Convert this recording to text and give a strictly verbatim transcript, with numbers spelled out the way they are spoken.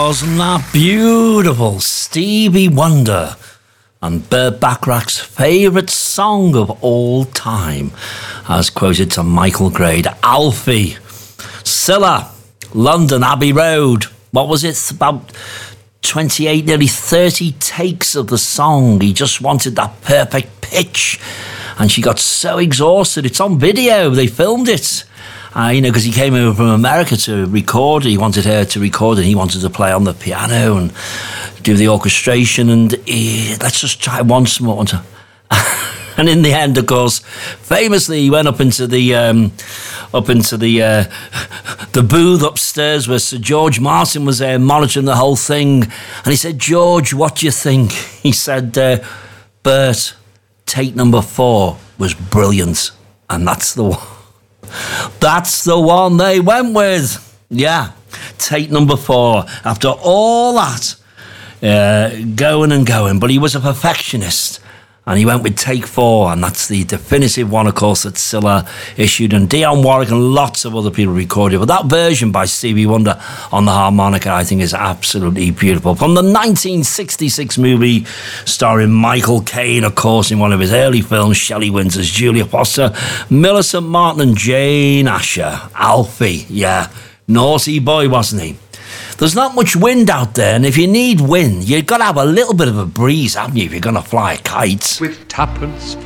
wasn't that beautiful? Stevie Wonder and Burt Bacharach's favourite song of all time, as quoted to Michael Grade. Alfie, Scylla, London Abbey Road. What was it? About twenty-eight, nearly thirty takes of the song. He just wanted that perfect pitch. And she got so exhausted. It's on video. They filmed it. Uh, you know, because he came over from America to record. He wanted her to record and he wanted to play on the piano and do the orchestration. And he, let's just try once more. And in the end, of course, famously, he went up into the um, up into the uh, the booth upstairs where Sir George Martin was there monitoring the whole thing. And he said, "George, what do you think?" He said, uh, "Bert, take number four was brilliant." And that's the one. That's the one they went with. Yeah, take number four. After all that, uh, going and going. But he was a perfectionist. And he went with take four, and that's the definitive one, of course, that Scylla issued. And Dionne Warwick and lots of other people recorded. But that version by Stevie Wonder on the harmonica, I think, is absolutely beautiful. From the nineteen sixty-six movie starring Michael Caine, of course, in one of his early films, Shelley Winters as Julia Foster, Millicent Martin and Jane Asher. Alfie, yeah, naughty boy, wasn't he? There's not much wind out there, and if you need wind, you've got to have a little bit of a breeze, haven't you, if you're going to fly a kite? With tuppence for